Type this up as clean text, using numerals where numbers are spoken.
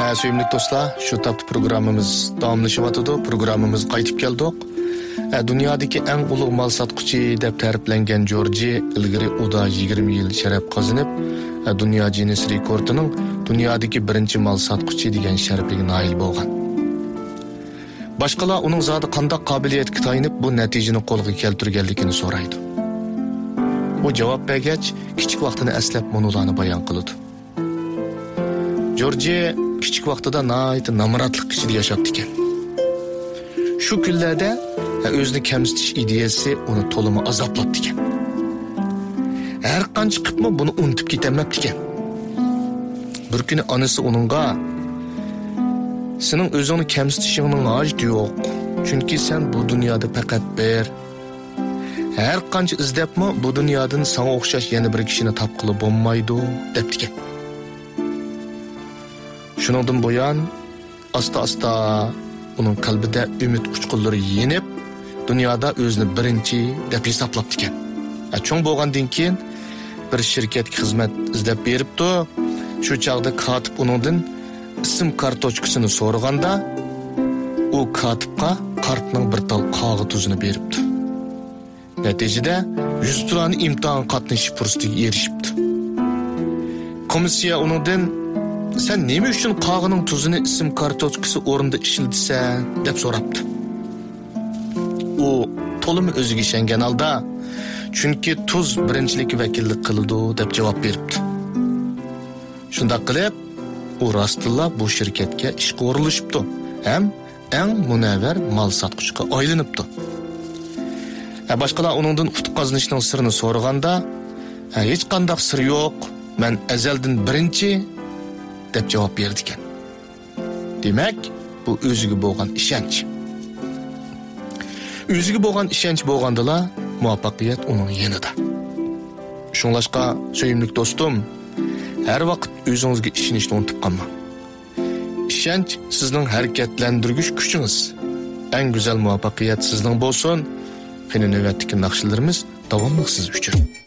Sevimli dostlar, şu taptı programımız davamlaşıvatıdı. Programımız qaytib keldik. Dünyadaki en ulug' mal satquchi deb ta'riflangan Jorji ilgari uda 20 yil sharaf qozonib, dunyo Guinness rekordining dunyodagi birinchi mal satquchi degan sharafiga nail bo'lgan. Boshqalar uning zodi qanday qobiliyatga tayinib bu natijani qo'lga keltirganligini so'raydi. O javob bergach, kichik vaqtini eslab monolarni bayon qiladi. Jorji kichik vaqtida nihoyat namratlik ichida yashapti ekan. Shu kunlarda o'zini kamsitish ideyasi uni to'limi azoblabdi ekan. Har qancha qilibmi buni unutib ketamabdi ekan. Bir kuni onasi uningga "Sening o'zingni kamsitishingning hojati yo'q. Chunki sen bu dunyoda faqat bir. Har qancha izdabmi bu dunyodan sana o'xshash yana bir kishini topqili bo'lmaydi" debdi ekan. Shuningdan buyon asta-asta uning qalbida umid uchqunlari yenib, dunyoda o'zini birinchi deb hisoblabdi ekan. Cho'ng bo'lgandan keyin bir shirkatga xizmat izlab beribdi. Shu chaqda katib uningdan ism kartochkasini so'raganda, u katibga kartning bir tal qog'oz tuzini beribdi. Natijada 100 turani imtihon qatnashish fursatiga erishibdi. Komissiya uningdan "Sen nima uchun qog'oning tuzini ism kartochkasi o'rnida ishlatsan?" deb so'rabdi. U to'limi o'ziga ishongan holda, "Chunki tuz birinchilik vakillik qiladi" deb javob beribdi. Shunday qilib, u rostilla bu shirkatga ishga o'rinlashibdi ham eng munavvar mal sotquchiga aylanibdi. Boshqalar uningdan utuq qozonishning sirini so'raganda, "Hech qanday sir yo'q, men azaldan birinchi" deb javob berdi ekan. Demak, bu o'ziga bo'lgan ishonch. O'ziga bo'lgan ishonch bo'lgandala, muvaffaqiyat uning yanida. Shunlashqa, sevimli do'stim, har vaqt o'zingizga ishonishni unutib qolmang. Ishonch sizning harakatlantirgich kuchingiz. Eng go'zal muvaffaqiyat sizning bo'lsin. Qani navbatdagi naqshlarimiz davomli siz uchun.